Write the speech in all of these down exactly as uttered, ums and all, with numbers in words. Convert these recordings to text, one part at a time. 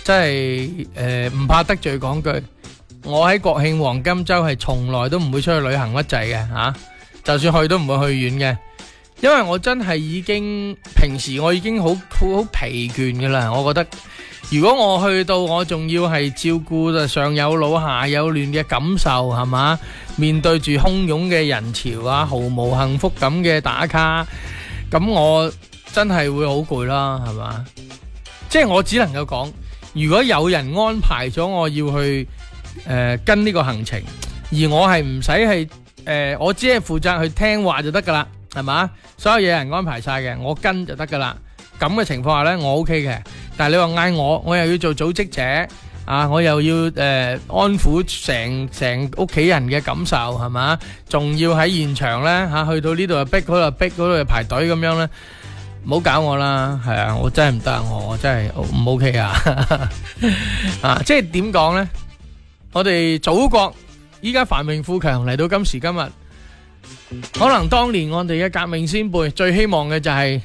真係誒唔怕得罪講句，我喺國慶黃金週係從來都唔會出去旅行乜滯嘅嚇，就算去都唔會去遠嘅，因為我真係已經平時我已經好好好疲倦㗎啦。我覺得如果我去到我仲要係照顧上有老下有亂嘅感受係嘛，面對住洶湧嘅人潮啊，毫無幸福感嘅打卡，咁我真係會好攰啦，係嘛？即係我只能夠講，如果有人安排咗我要去誒、呃、跟呢個行程，而我係唔使係誒，我只係負責去聽話就得噶啦，係嘛？所有嘢人安排晒嘅，我跟就得噶啦。咁嘅情況下呢，我 OK 嘅。但係你話嗌我，我又要做組織者啊，我又要誒、呃、安撫成成屋企人嘅感受，係嘛？仲要喺現場呢，吓、啊，去到呢度又逼，嗰度又逼，嗰度又排隊咁樣呢。唔好搞我啦，係啊，我真係唔得，我真係唔 OK 啊！啊，即係點講呢？我哋祖國依家繁榮富強嚟到今時今日，可能當年我哋嘅革命先輩最希望嘅就係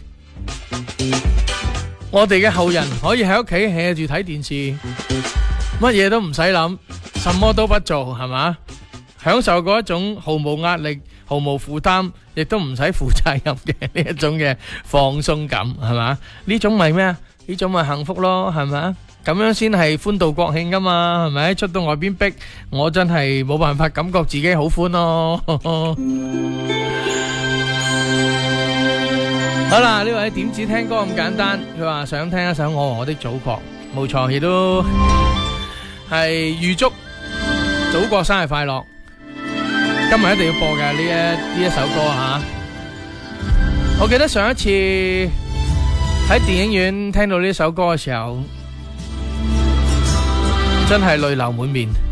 我哋嘅後人可以喺屋企 hea 住睇電視，乜嘢都唔使諗，什麼都不做，係嘛？享受過一種毫無壓力、毫無負擔，亦都唔使負責任嘅呢一種嘅放鬆感，係嘛？呢種咪咩啊？呢種咪幸福咯，係咪啊？咁樣先係歡度國慶噶嘛，係咪？出到外邊逼，我真係冇辦法感覺自己好歡咯。好啦，呢位點止聽歌咁簡單，佢話想聽一首《我和我的祖國》，冇錯，亦都係預祝祖國生日快樂。今日一定要播嘅呢一呢一首歌吓，我記得上一次喺電影院聽到呢首歌嘅時候，真係淚流滿面。